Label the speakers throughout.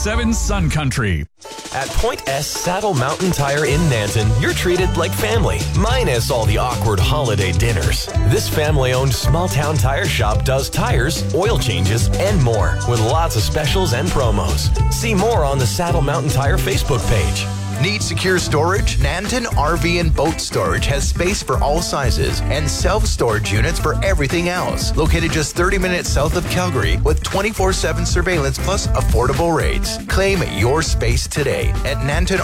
Speaker 1: 99.7 Sun Country.
Speaker 2: At Point S Saddle Mountain Tire in Nanton, you're treated like family, minus all the awkward holiday dinners. This family-owned small-town tire shop does tires, oil changes, and more, with lots of specials and promos. See more on the Saddle Mountain Tire Facebook page.
Speaker 3: Need secure storage? Nanton RV and Boat Storage has space for all sizes and self-storage units for everything else. Located just 30 minutes south of Calgary with 24/7 surveillance plus affordable rates. Claim your space today at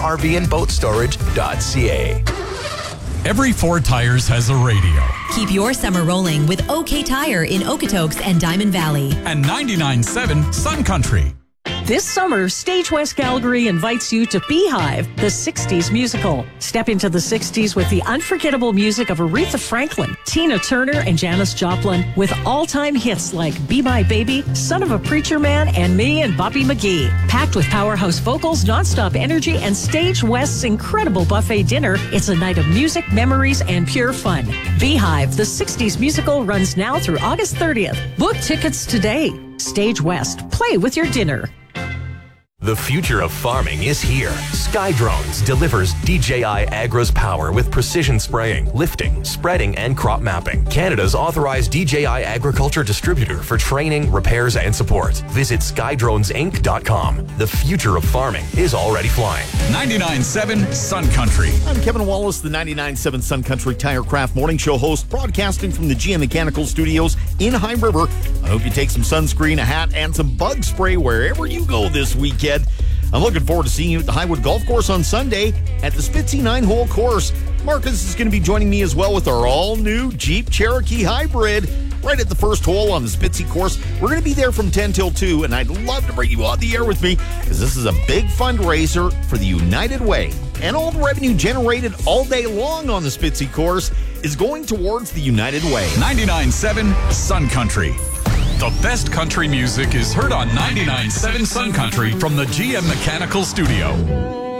Speaker 3: nantonrvandboatstorage.ca.
Speaker 1: Every Ford Tires has a radio.
Speaker 4: Keep your summer rolling with OK Tire in Okotoks and Diamond Valley.
Speaker 1: And 99.7 Sun Country.
Speaker 5: This summer, Stage West Calgary invites you to Beehive, the 60s musical. Step into the 60s with the unforgettable music of Aretha Franklin, Tina Turner, and Janis Joplin, with all-time hits like Be My Baby, Son of a Preacher Man, and Me and Bobby McGee. Packed with powerhouse vocals, nonstop energy, and Stage West's incredible buffet dinner, it's a night of music, memories, and pure fun. Beehive, the 60s musical, runs now through August 30th. Book tickets today. Stage West, play with your dinner.
Speaker 2: The future of farming is here. Skydrones delivers DJI Agro's power with precision spraying, lifting, spreading, and crop mapping. Canada's authorized DJI agriculture distributor for training, repairs, and support. Visit skydronesinc.com. The future of farming is already flying.
Speaker 1: 99.7 Sun Country.
Speaker 6: I'm Kevin Wallace, the 99.7 Sun Country Tirecraft Morning Show host, broadcasting from the GM Mechanical Studios in High River. I hope you take some sunscreen, a hat, and some bug spray wherever you go this weekend. I'm looking forward to seeing you at the Highwood Golf Course on Sunday at the Spitzy 9-hole course. Marcus is going to be joining me as well with our all-new Jeep Cherokee Hybrid right at the first hole on the Spitzy course. We're going to be there from 10 till 2, and I'd love to bring you on the air with me because this is a big fundraiser for the United Way. And all the revenue generated all day long on the Spitzy course is going towards the United Way.
Speaker 1: 99.7 Sun Country. The best country music is heard on 99.7 Sun Country from the GM Mechanical Studio.